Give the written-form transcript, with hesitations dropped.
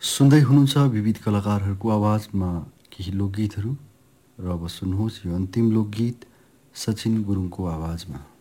सुन्दै हुनुहुन्छ विविध कलाकारहरूको आवाजमा केही लोकगीतहरू र अब सुन्नुहोस् यो अन्तिम लोकगीत सचिन गुरुङको आवाजमा।